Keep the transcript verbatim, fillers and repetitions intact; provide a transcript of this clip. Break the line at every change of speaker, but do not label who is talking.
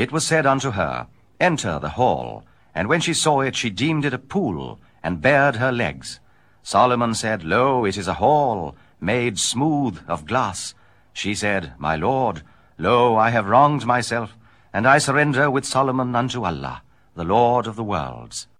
It was said unto her, Enter the hall. And when she saw it, she deemed it a pool, and bared her legs. Solomon said, Lo, it is a hall, made smooth of glass. She said, My lord, lo, I have wronged myself, and I surrender with Solomon unto Allah, the Lord of the worlds.